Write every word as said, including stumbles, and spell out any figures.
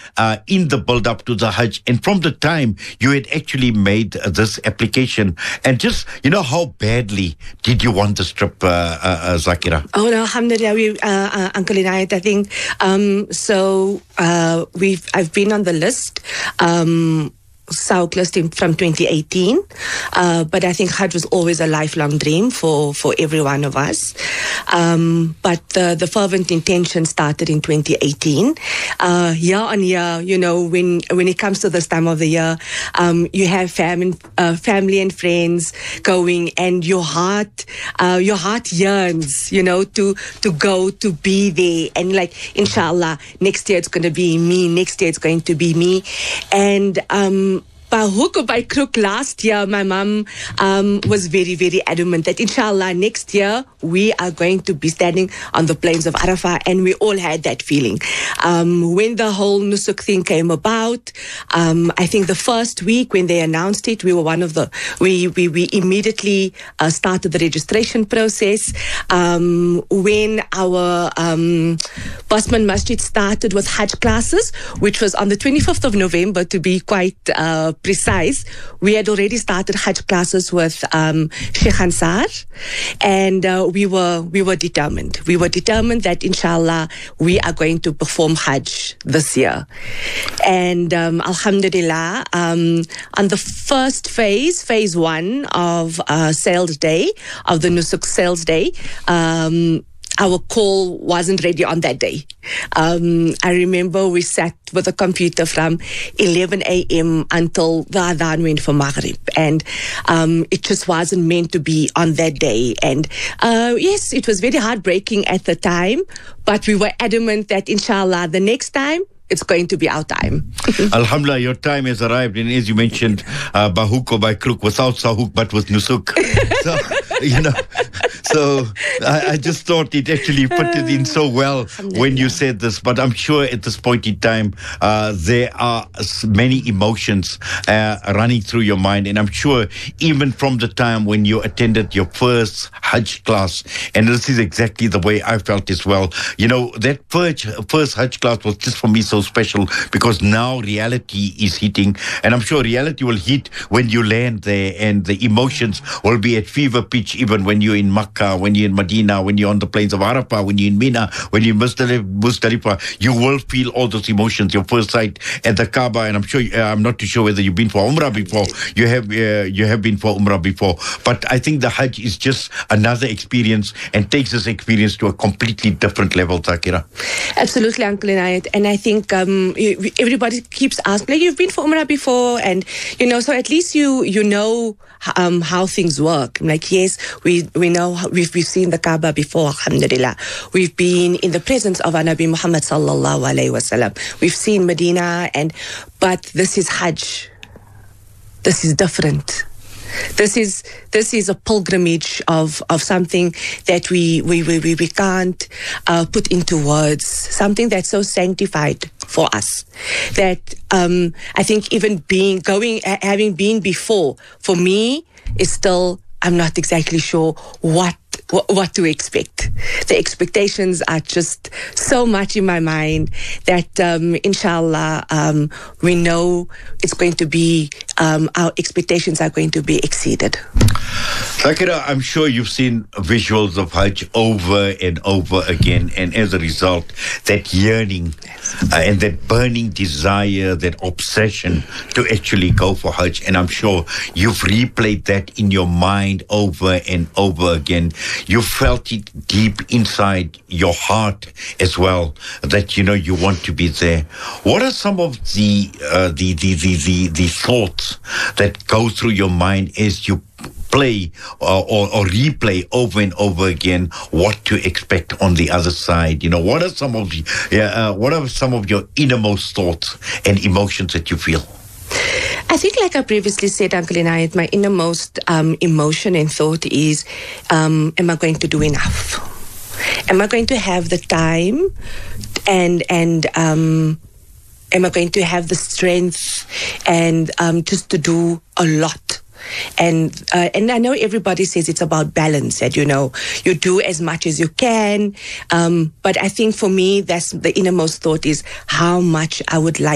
uh, in the build-up to the Hajj, and from the time you had actually made uh, this application, and just, you know, how badly did you want this trip, uh, uh, uh, Zakira? Oh, no, alhamdulillah, we, uh, uh, Uncle Inayat, I think, um, so uh, we've, I've been on the list, um, South list in, from twenty eighteen, uh, but I think Hajj was always a lifelong dream for, for every one of us. Um, but the, the fervent intention started in twenty eighteen. Uh, year on year, you know, when when it comes to this time of the year, um, you have fam- uh, family and friends going, and your heart, uh, your heart yearns, you know, to to go, to be there, and like, inshallah, next year it's going to be me. Next year it's going to be me, and um. By hook or by crook, last year, my mum um, was very, very adamant that inshallah next year we are going to be standing on the plains of Arafah, and we all had that feeling. Um, when the whole Nusuk thing came about, um, I think the first week when they announced it, we were one of the, we, we, we immediately uh, started the registration process. Um, when our um, Basman Masjid started with Hajj classes, which was on the twenty-fifth of November to be quite uh, precise, we had already started Hajj classes with um, Sheikh Ansar, and uh, we were we were determined. We were determined that inshallah we are going to perform Hajj this year. And um, alhamdulillah, um, on the first phase, phase one of uh, sales day, of the Nusuk sales day, um, our call wasn't ready on that day. Um, I remember we sat with a computer from eleven a.m. until the adhan went for Maghrib. And um, it just wasn't meant to be on that day. And uh, yes, it was very heartbreaking at the time, but we were adamant that inshallah the next time, it's going to be our time. Alhamdulillah, your time has arrived. And as you mentioned, uh, by hook or by crook, without Sahuk, but with Nusuk. So, you know, so I, I just thought it actually fitted in so well when you said this. But I'm sure at this point in time, uh, there are many emotions uh, running through your mind. And I'm sure even from the time when you attended your first Hajj class, and this is exactly the way I felt as well. You know, that first, first Hajj class was just for me so special, because now reality is hitting, and I'm sure reality will hit when you land there, and the emotions will be at fever pitch even when you're in Makkah, when you're in Medina, when you're on the plains of Arafah, when you're in Mina, when you're in Muzdalifah. You will feel all those emotions. Your first sight at the Kaaba, and I'm sure uh, I'm not too sure whether you've been for Umrah before. You have uh, you have been for Umrah before, but I think the Hajj is just another experience and takes this experience to a completely different level, Zakira. Absolutely, Uncle Inayat. And I think um, everybody keeps asking, like, you've been for Umrah before, and you know, so at least you you know um, how things work. I'm like, yes, we we know, we've we've seen the Kaaba before, alhamdulillah. We've been in the presence of our Nabi Muhammad sallallahu alaihi wasallam. We've seen Medina, and but this is Hajj. This is different. This is this is a pilgrimage of, of something that we we, we, we can't uh, put into words. Something that's so sanctified for us that um, I think even being going having been before, for me is still, I'm not exactly sure what what to expect. The expectations are just so much in my mind that um, inshallah um, we know it's going to be, um, our expectations are going to be exceeded. Zakira, I'm sure you've seen visuals of Hajj over and over again, and as a result, that yearning uh, and that burning desire, that obsession to actually go for Hajj, and I'm sure you've replayed that in your mind over and over again. You felt it deep inside your heart as well, that, you know, you want to be there. What are some of the uh, the, the, the, the, the thoughts that go through your mind as you play uh, or, or replay over and over again what to expect on the other side? You know, what are some of the, uh, what are some of your innermost thoughts and emotions that you feel? I think, like I previously said, Uncle Inayat, my innermost um, emotion and thought is, um, am I going to do enough? Am I going to have the time, and and um, am I going to have the strength, and um, just to do a lot? And uh, and I know everybody says it's about balance, that, you know, you do as much as you can. Um, but I think for me, that's the innermost thought, is how much I would like